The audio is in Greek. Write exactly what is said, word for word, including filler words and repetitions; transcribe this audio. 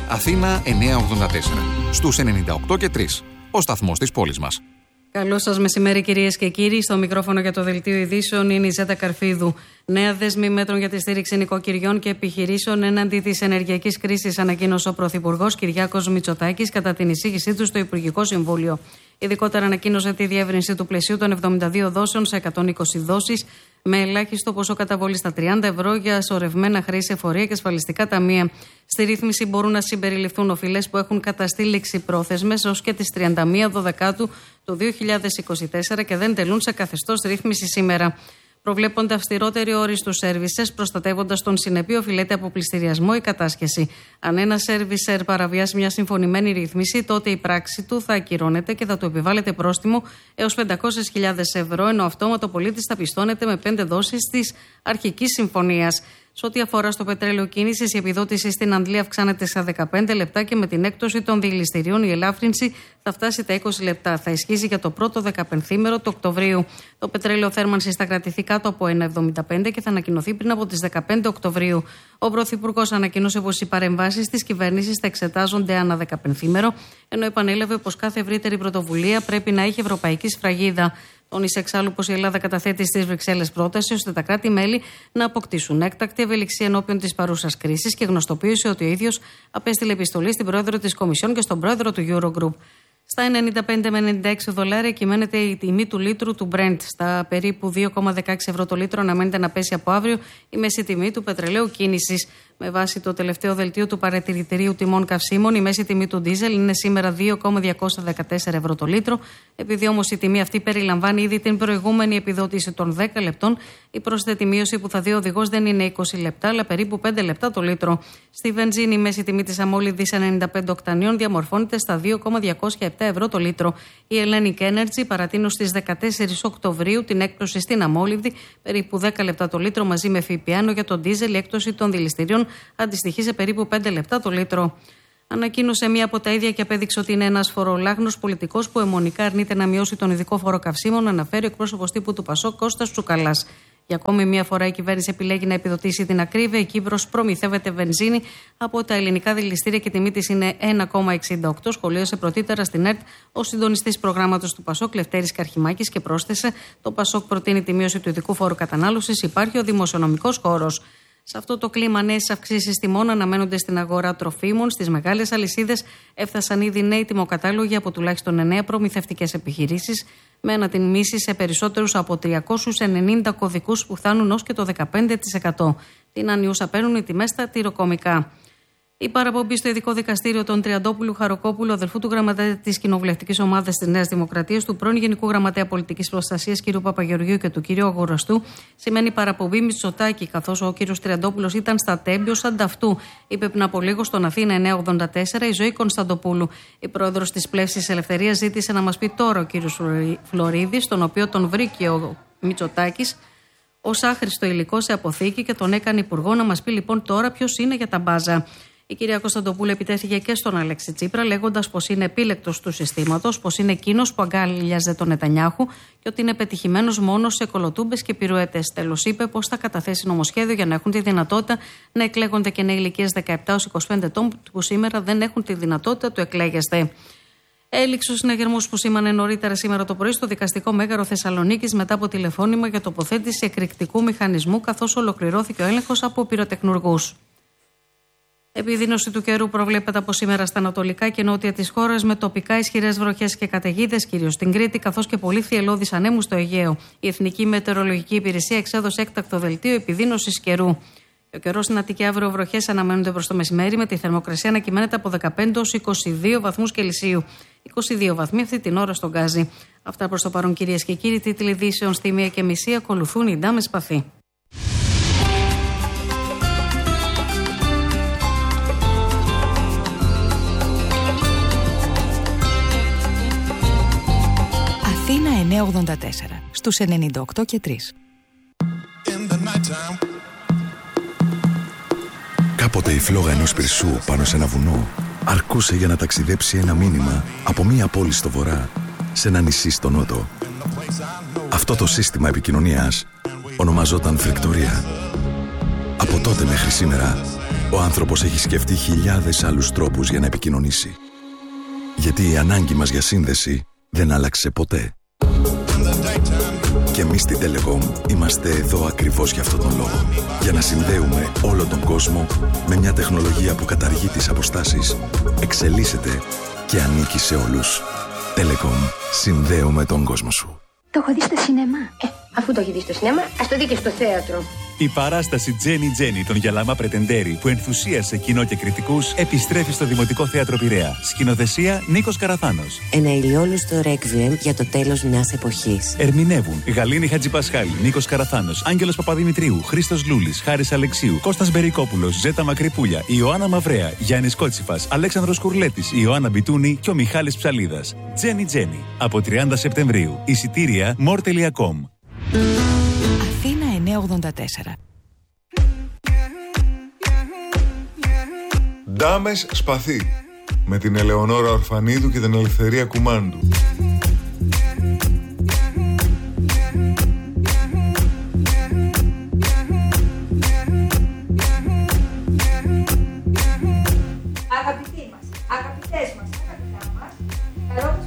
Αθήνα εννιακόσια ογδόντα τέσσερα. Στους ενενήντα οκτώ και τρία. Ο σταθμός της πόλης μας. Καλό σας μεσημέρι, κυρίες και κύριοι. Στο μικρόφωνο για το Δελτίο Ειδήσεων είναι η Ζέτα Καρφίδου. Νέα δέσμη μέτρων για τη στήριξη νοικοκυριών και επιχειρήσεων έναντι της ενεργειακής κρίσης, ανακοίνωσε ο Πρωθυπουργός Κυριάκος Μητσοτάκης κατά την εισήγησή του στο Υπουργικό Συμβούλιο. Ειδικότερα ανακοίνωσε τη διεύρυνση του πλαισίου των εβδομήντα δύο δόσεων σε εκατόν είκοσι δόσεις, με ελάχιστο ποσό καταβολή στα τριάντα ευρώ για σωρευμένα χρέη σε εφορία και ασφαλιστικά ταμεία. Στη ρύθμιση μπορούν να συμπεριληφθούν οφειλές που έχουν καταστεί ληξιπρόθεσμες ως και τις τριάντα μία Δωδεκάτου του δύο χιλιάδες είκοσι τέσσερα και δεν τελούν σε καθεστώς ρύθμιση σήμερα. Προβλέπονται αυστηρότεροι όροι στους σέρβισες, προστατεύοντας τον συνεπή οφειλέται από πληστηριασμό ή κατάσχεση. Αν ένα σέρβισερ παραβιάσει μια συμφωνημένη ρύθμιση, τότε η πράξη του θα ακυρώνεται και θα του επιβάλλεται πρόστιμο έως πεντακόσιες χιλιάδες ευρώ, ενώ αυτόματο πολίτης θα πιστώνεται με πέντε δόσεις της αρχικής συμφωνίας. Σε ό,τι αφορά στο πετρέλαιο κίνησης, η επιδότηση στην Αντλία αυξάνεται στα δεκαπέντε λεπτά και με την έκπτωση των δηληστηρίων η ελάφρυνση θα φτάσει τα είκοσι λεπτά. Θα ισχύσει για το πρώτο δεκαπενθήμερο του Οκτωβρίου. Το πετρέλαιο θέρμανσης θα κρατηθεί κάτω από ένα εβδομήντα πέντε και θα ανακοινωθεί πριν από τις δεκαπέντε Οκτωβρίου. Ο Πρωθυπουργός ανακοίνωσε πως οι παρεμβάσεις της κυβέρνησης θα εξετάζονται ανά δεκαπενθήμερο, ενώ επανέλαβε πως κάθε ευρύτερη πρωτοβουλία πρέπει να έχει ευρωπαϊκή σφραγίδα. Τόνισε εξάλλου πως η Ελλάδα καταθέτει στις Βρυξέλλες πρόταση ώστε τα κράτη-μέλη να αποκτήσουν έκτακτη ευελιξία ενώπιον της παρούσας κρίσης και γνωστοποίησε ότι ο ίδιος απέστειλε επιστολή στην πρόεδρο της Κομισιόν και στον πρόεδρο του Eurogroup. Στα ενενήντα πέντε με ενενήντα έξι δολάρια κυμαίνεται η τιμή του λίτρου του Brent. Στα περίπου δύο κόμμα δεκαέξι ευρώ το λίτρο αναμένεται να πέσει από αύριο η μέση τιμή του πετρελαίου κίνησης. Με βάση το τελευταίο δελτίο του παρατηρητηρίου τιμών καυσίμων, η μέση τιμή του ντίζελ είναι σήμερα δύο κόμμα διακόσια δεκατέσσερα ευρώ το λίτρο. Επειδή όμως η τιμή αυτή περιλαμβάνει ήδη την προηγούμενη επιδότηση των δέκα λεπτών, η πρόσθετη μείωση που θα δει ο οδηγός δεν είναι είκοσι λεπτά, αλλά περίπου πέντε λεπτά το λίτρο. Στη βενζίνη, η μέση τιμή της αμόλυδης ενενήντα πέντε οκτανίων διαμορφώνεται στα δύο κόμμα διακόσια επτά ευρώ το λίτρο. Η Hellenic Energy παρατείνω στις δεκατέσσερις Οκτωβρίου την έκπτωση στην αμόλυδη, περίπου δέκα λεπτά το λίτρο μαζί με ΦΠΑ, ενώ για τον ντίζελ η έκπτωση των δηληστηρίων αντιστοιχεί σε περίπου πέντε λεπτά το λίτρο. Ανακοίνωσε μία από τα ίδια και απέδειξε ότι είναι ένας φορολάγνος πολιτικός που αιμονικά αρνείται να μειώσει τον ειδικό φόρο καυσίμων, αναφέρει ο εκπρόσωπος τύπου του Πασόκ Κώστας Τσουκαλάς. Για ακόμη μία φορά η κυβέρνηση επιλέγει να επιδοτήσει την ακρίβεια. Η Κύπρος προμηθεύεται βενζίνη από τα ελληνικά δηληστήρια και η τιμή της είναι ένα κόμμα εξήντα οκτώ. Σχολίασε πρωτήτερα στην ΕΡΤ ο συντονιστής προγράμματος του Πασόκ Λευτέρης Καρχημάκης και πρόσθεσε: το Πασόκ προτείνει τη μείωση του ειδικού φόρου κατανάλωσης. Υπάρχει ο δημοσιονομικός χώρος. Σε αυτό το κλίμα, νέες αυξήσεις τιμών αναμένονται στην αγορά τροφίμων. Στις μεγάλες αλυσίδες έφτασαν ήδη νέοι τιμοκατάλογοι από τουλάχιστον εννέα προμηθευτικές επιχειρήσεις, με ανατιμήσεις σε περισσότερους από τριακόσιους ενενήντα κωδικούς που φτάνουν ως και το δεκαπέντε τοις εκατό. Την ανιούσα παίρνουν οι τιμές στα τυροκομικά. Η παραπομπή στο ειδικό δικαστήριο των Τριαντόπουλου Χαροκόπουλου, αδελφού του γραμματέα της κοινοβουλευτικής ομάδας της Νέας Δημοκρατίας, του πρώην Γενικού Γραμματέα Πολιτικής Προστασίας κ. Παπαγεωργίου και του κ. Αγοραστού, σημαίνει παραπομπή Μητσοτάκη, καθώς ο κ. Τριαντόπουλος ήταν στα τέμπη ως ανταυτού, είπε πριν από λίγο στον Αθήνα εννιακόσια ογδόντα τέσσερα η Ζωή Κωνσταντοπούλου. Η πρόεδρος της Πλεύσης Ελευθερίας ζήτησε να μας πει τώρα ο κ. Φλωρίδης, τον οποίο τον βρήκε ο Μητσοτάκης ως άχρηστο υλικό σε αποθήκη και τον έκανε υπουργό, να μας πει λοιπόν τώρα ποιος είναι για τα μπάζα. Η κυρία Κωνσταντοπούλου επιτέθηκε και στον Αλέξη Τσίπρα, λέγοντας πως είναι επίλεκτος του συστήματος, πως είναι εκείνος που αγκάλιαζε τον Νετανιάχου και ότι είναι πετυχημένος μόνο σε κολοτούμπες και πυρουέτες. Τέλος, είπε πως θα καταθέσει νομοσχέδιο για να έχουν τη δυνατότητα να εκλέγονται και νέοι ηλικίες δεκαεπτά έως είκοσι πέντε ετών που σήμερα δεν έχουν τη δυνατότητα του εκλέγεστε. Έληξε ο συναγερμός που σήμανε νωρίτερα σήμερα το πρωί στο δικαστικό μέγαρο Θεσσαλονίκης μετά από τηλεφώνημα για τοποθέτηση εκρηκτικού μηχανισμού, καθώς ολοκληρώθηκε ο έλεγχος από πυροτεχνουργούς. Επιδείνωση του καιρού προβλέπεται από σήμερα στα ανατολικά και νότια της χώρας, με τοπικά ισχυρές βροχές και καταιγίδες, κυρίως στην Κρήτη, καθώς και πολύ θυελλώδεις ανέμους στο Αιγαίο. Η Εθνική Μετεωρολογική Υπηρεσία εξέδωσε έκτακτο δελτίο επιδείνωσης καιρού. Ο καιρός στην Αττική αύριο βροχές αναμένονται προς το μεσημέρι, με τη θερμοκρασία να κυμαίνεται από δεκαπέντε έως είκοσι δύο βαθμούς Κελσίου. είκοσι δύο βαθμοί αυτή την ώρα στον Γκάζι. Αυτά προς το παρόν, κυρίες και κύριοι. Τίτλοι ειδήσεων στη μία και μισή, ακολουθούν οι Ντάμες Σπαθή. Αθήνα εννιακόσια ογδόντα τέσσερα, στους ενενήντα οκτώ και τρία. Κάποτε η φλόγα ενός πυρσού πάνω σε ένα βουνό αρκούσε για να ταξιδέψει ένα μήνυμα από μία πόλη στο βορρά σε ένα νησί στο νότο. Αυτό το σύστημα επικοινωνίας ονομαζόταν φρικτορία. Από τότε μέχρι σήμερα Ο άνθρωπος έχει σκεφτεί χιλιάδες άλλους τρόπους για να επικοινωνήσει. Γιατί η ανάγκη μας για σύνδεση δεν άλλαξε ποτέ. Και εμείς στην Telecom είμαστε εδώ ακριβώς για αυτόν τον λόγο. Για να συνδέουμε όλο τον κόσμο με μια τεχνολογία που καταργεί τις αποστάσεις, εξελίσσεται και ανήκει σε όλους. Telecom. Συνδέουμε τον κόσμο σου. Το έχω δει στο σινεμά. Ε, αφού το έχει δει στο σινεμά, ας το δει και στο θέατρο. Η παράσταση Τζένι Τζένι των Γιαλαμά Πρετεντέρη που ενθουσίασε κοινό και κριτικούς επιστρέφει στο Δημοτικό Θέατρο Πειραιά. Σκηνοθεσία Νίκος Καραθάνος. Ένα ηλιόλουστο ρέκβιεμ για το τέλος μιας εποχής. Ερμηνεύουν Γαλήνη Χατζηπασχάλη, Νίκος Καραθάνος, Άγγελος Παπαδημητρίου, Χρήστος Λούλης, Χάρης Αλεξίου, Κώστας Μπερικόπουλος, Ζέτα Μακρυπούλια, Ιωάννα Μαυρέα, Γιάννης Κότσιφας, Αλέξανδρος Κουρλέτης, Ιωάννα Μπιτούνη και ο Μιχάλης Ψαλίδας. Τζένι Τζένι από τριάντα Σεπτεμβρίου. Εισιτήρια μορ τελεία κομ. Αθήνα εννιακόσια ογδόντα τέσσερα. Ντάμες Σπαθί με την Ελεονόρα Ορφανίδου και την Ελευθερία Κουμάντου.